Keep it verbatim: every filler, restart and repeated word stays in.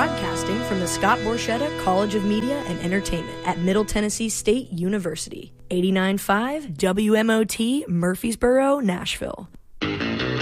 Broadcasting from the Scott Borchetta College of Media and Entertainment at Middle Tennessee State University. eighty-nine point five W M O T, Murfreesboro, Nashville.